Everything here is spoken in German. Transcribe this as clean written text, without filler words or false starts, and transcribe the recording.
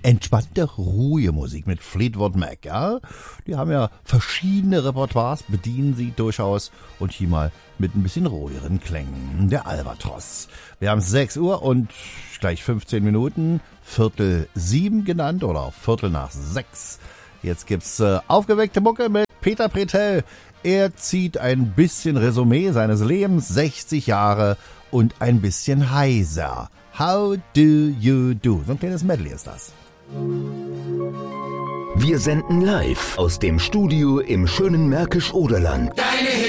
entspannte, ruhige Musik mit Fleetwood Mac, ja. Die haben ja verschiedene Repertoires, bedienen sie durchaus und hier mal mit ein bisschen ruhigeren Klängen. Der Albatros. Wir haben 6 Uhr und gleich 15 Minuten, 6:45 genannt oder auch 6:45. Jetzt gibt's aufgeweckte Mucke mit Peter Pretel. Er zieht ein bisschen Resümee seines Lebens, 60 Jahre und ein bisschen heiser. How do you do? So ein kleines Medley ist das. Wir senden live aus dem Studio im schönen Märkisch-Oderland. Deine